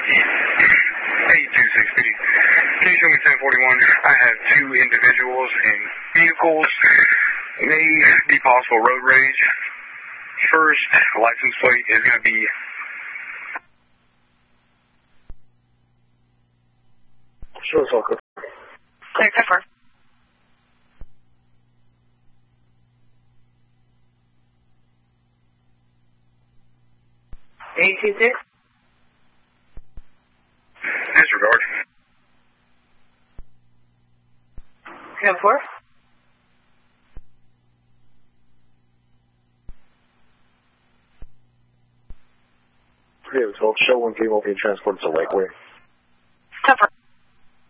Hey, 260. Can you show me 1041? I have two individuals in vehicles. May be possible road rage. First license plate is going to be... Sure, it's all good. Clear, cover. Disregard. Code 4. Okay, so show one came over being transported to Lakeway.